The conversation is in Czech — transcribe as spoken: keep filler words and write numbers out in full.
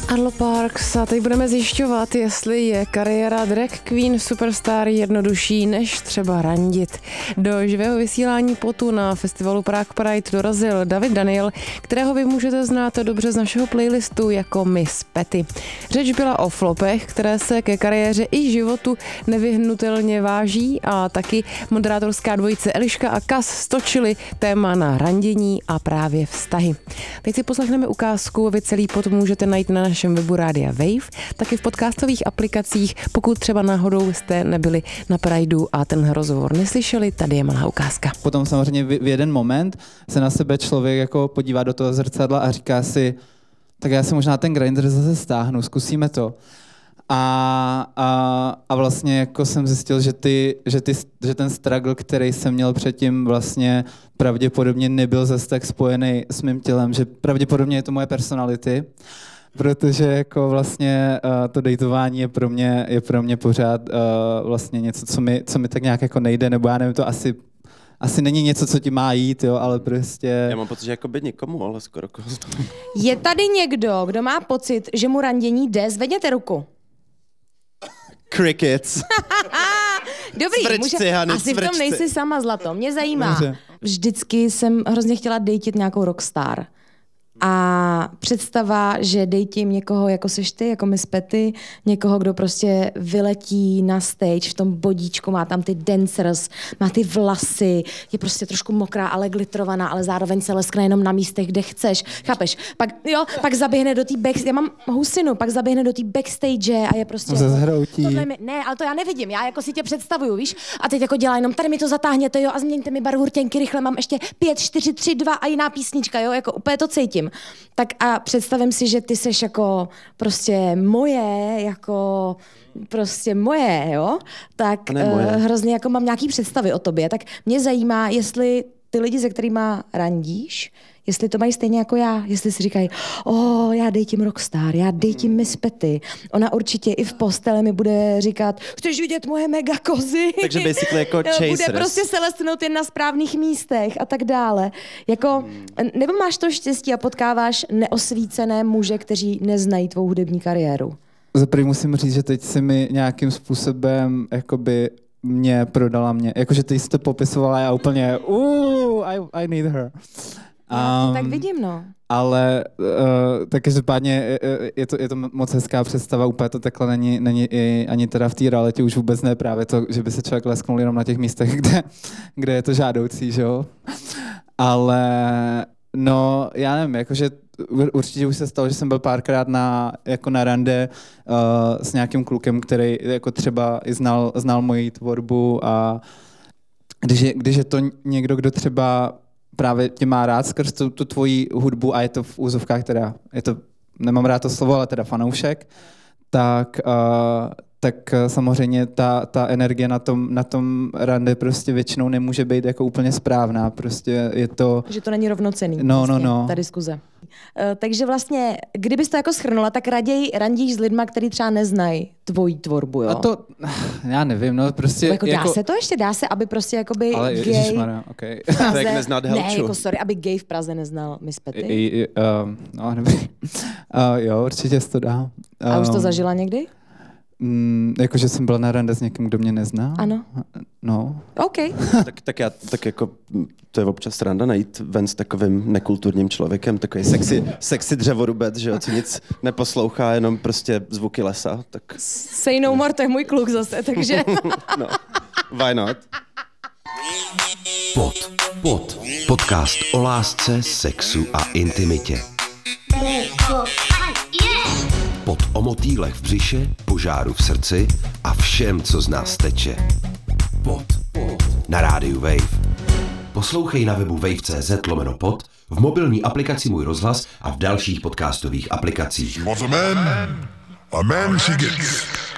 Arlo Parks a teď budeme zjišťovat, jestli je kariéra drag queen superstar jednodušší než třeba randit. Do živého vysílání potu na festivalu Prague Pride dorazil David Daniel, kterého vy můžete znát dobře z našeho playlistu jako Miss Petty. Řeč byla o flopech, které se ke kariéře i životu nevyhnutelně váží, a taky moderátorská dvojice Eliška a Kas stočili téma na randění a právě vztahy. Teď si poslechneme ukázku, vy celý pot můžete najít na našem webu Rádia Wave, taky v podcastových aplikacích, pokud třeba náhodou jste nebyli na Prideu a ten rozhovor neslyšeli, tady je malá ukázka. Potom samozřejmě v jeden moment se na sebe člověk jako podívá do toho zrcadla a říká si, tak já si možná ten Grindr zase stáhnu, zkusíme to. A, a, a vlastně jako jsem zjistil, že, ty, že, ty, že ten struggle, který jsem měl předtím, vlastně pravděpodobně nebyl zase tak spojený s mým tělem, že pravděpodobně je to moje personality, protože jako vlastně uh, to dejtování je pro mě, je pro mě pořád uh, vlastně něco, co mi, co mi tak nějak jako nejde, nebo já nevím, to asi Asi není něco, co ti má jít, jo, ale prostě... Já mám pocit, že jako by nikomu, ale skoro koho. Je tady někdo, kdo má pocit, že mu randění jde? Zvedněte ruku. Crickets. Dobrý, cvrčci, může... Hany, asi cvrčci. v tom nejsi sama, Zlato. Mě zajímá. Dobře. Vždycky jsem hrozně chtěla dejtit nějakou rockstar. A představa, že dejtím někoho, jako seš ty, jako Miss Petty, někoho, kdo prostě vyletí na stage v tom bodíčku, má tam ty dancers, má ty vlasy, je prostě trošku mokrá, ale glitrovaná, ale zároveň se leskne jenom na místech, kde chceš. Chápeš? Pak, jo, pak zaběhne do té backstage, já mám husinu, pak zaběhne do té backstage a je prostě... Ze zhroutí. Tohle mi, ne, ale to já nevidím, já jako si tě představuju, víš? A teď jako dělá jenom, tady mi to zatáhněte, jo, a změňte mi barvu rtěnky, rychle mám ještě pět, čtyři, tři, dva a jiná písnička, jo, jako úplně to cítím. Tak a představím si, že ty seš jako prostě moje, jako prostě moje, jo? Tak moje. uh, hrozně jako mám nějaký představy o tobě. Tak mě zajímá, jestli ty lidi, se kterými randíš, jestli to mají stejně jako já, jestli si říkají, oh, já dejtím rockstar, já dejtím Miss Petty. Ona určitě i v posteli mi bude říkat, chceš vidět moje mega kozy? Takže basically jako chasers. Bude prostě se lesknout jen na správných místech a tak dále. Jako, nebo máš to štěstí a potkáváš neosvícené muže, kteří neznají tvou hudební kariéru? Zaprvé musím říct, že teď si mi nějakým způsobem jakoby mě prodala mě. Jakože ty jsi to popisovala, já úplně uh, I, I need her. Já to Um, tak vidím, no. Ale uh, tak každopádně je to, je to moc hezká představa, úplně to takhle není, není i, ani teda v té realitě už vůbec ne, právě to, že by se člověk lesknul jenom na těch místech, kde, kde je to žádoucí, že jo. Ale no, já nevím, jakože určitě už se stalo, že jsem byl párkrát na, jako na rande uh, s nějakým klukem, který jako třeba i znal, znal moji tvorbu, a když je, když je to někdo, kdo třeba právě tě má rád skrz tu, tu tvoji hudbu a je to v úzovkách teda, je to, nemám rád to slovo, ale teda fanoušek, tak, uh, tak samozřejmě ta, ta energie na tom, na tom rande prostě většinou nemůže být jako úplně správná, prostě je to... Že to není rovnocenný. No, vlastně, no, no. Ta diskuze. Uh, takže vlastně, kdybys to jako shrnula, tak raději randíš s lidma, kteří třeba neznají tvoji tvorbu, jo? A to, já nevím, no prostě... Jako, jako dá se to ještě? Dá se, aby prostě jakoby ale gay ježišmarja, okay. v Praze... Tak neznat Helču. Ne, jako sorry, aby gay v Praze neznal Miss Petty. I, i, um, no, nevím. Uh, jo, určitě se to dá. Um, A už to zažila někdy? Mm, jakože jsem byla na rande s někým, kdo mě nezná? Ano. No. OK. tak, tak já, tak jako, to je občas randa najít ven s takovým nekulturním člověkem, takový sexy, sexy dřevorubec, že jo, co nic neposlouchá, jenom prostě zvuky lesa, tak... Say no more, to je můj kluk zase, takže... no, why not? Pod, pod, podcast o lásce, sexu a intimitě. Pod o motýlech v břiše, požáru v srdci a všem, co z nás teče. Pod, pod. Na rádiu Wave. Poslouchej na webu wave tečka cz lomeno pod, v mobilní aplikaci Můj rozhlas a v dalších podcastových aplikacích. What's a man? A man she gets.